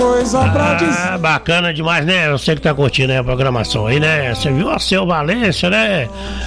Bacana demais, né? Você que tá curtindo aí a programação aí, né? Você viu a Seu Valência, né?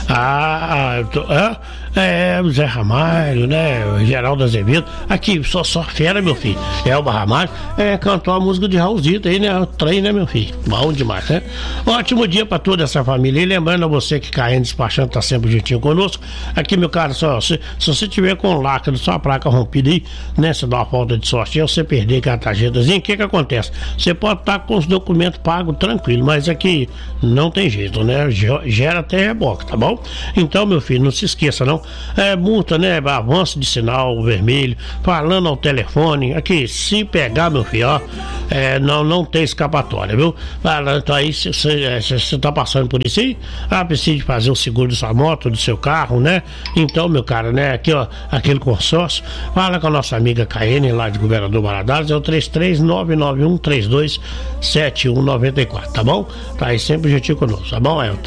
Zé Ramalho, né? Geraldo Azevedo. Aqui, só fera, meu filho. Elba Ramalho. Cantou a música de Raulzito aí, né? O trem, né, meu filho? Bom demais, né? Ótimo dia pra toda essa família. E lembrando a você que Caiane Despachando tá sempre juntinho conosco. Aqui, meu cara, se você tiver com laca da sua placa rompida aí, né? Você dá uma falta de sorte, você perder aquela tarjetazinha, o que acontece? Você pode estar com os documentos pagos tranquilo, mas aqui não tem jeito, né? Gera até reboque, tá bom? Então, meu filho, não se esqueça, não. Multa, né? Avanço de sinal vermelho, falando ao telefone. Aqui, se pegar, meu filho, ó, não tem escapatória, viu? Então aí, se você tá passando por isso aí, precisa fazer o seguro da sua moto, do seu carro, né? Então, meu cara, né? Aqui, ó, aquele consórcio, fala com a nossa amiga Caiane, lá de Governador Valadares, é o 33991327194, tá bom? Tá aí sempre juntinho conosco, tá bom? É o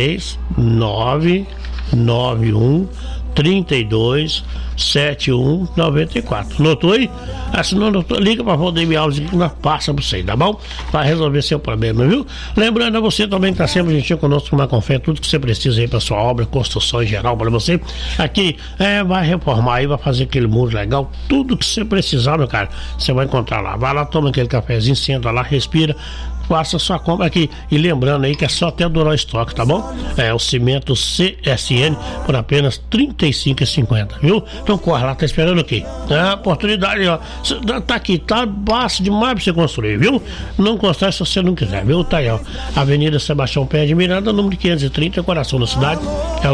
33991327194. Notou aí? Se não notou, liga pra Valdemir Alves que nós passa pra você, tá bom? Pra resolver seu problema, viu? Lembrando a você também que tá sempre juntinho conosco com uma Confé, tudo que você precisa aí pra sua obra, construção em geral pra você. Aqui, vai reformar aí, vai fazer aquele muro legal, tudo que você precisar, meu cara, você vai encontrar lá. Vai lá, toma aquele cafezinho, senta lá, respira, faça sua compra aqui. E lembrando aí que é só até durar o estoque, tá bom? O cimento CSN por apenas R$35,50, viu? Então corre lá, tá esperando o quê? Oportunidade, ó. Tá aqui, tá baixo demais pra você construir, viu? Não constrói se você não quiser, viu? Tá aí, ó. Avenida Sebastião Pé de Miranda, número 530, coração da cidade. É o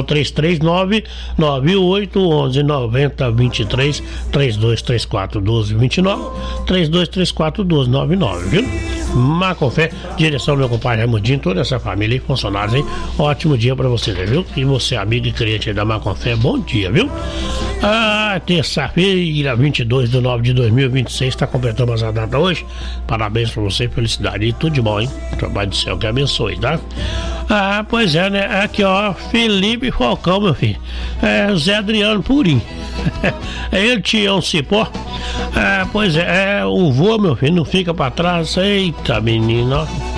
339-9811-9023, 3234-1229, 3234-1299, viu? Macofé, direção do meu compadre Raimundinho, toda essa família e funcionários, hein? Ótimo dia pra você, viu? E você, amigo e cliente da Macofé, bom dia, viu? Terça-feira, 22/9/2026, tá completando essa data hoje. Parabéns pra você, felicidade e tudo de bom, hein? Trabalho do céu que abençoe, tá? Pois é, né? Aqui, ó, Felipe Falcão, meu filho. Zé Adriano Purim. Ele tinha um cipó. Pois é, o vô, meu filho, não fica pra trás. Eita, menino, ó.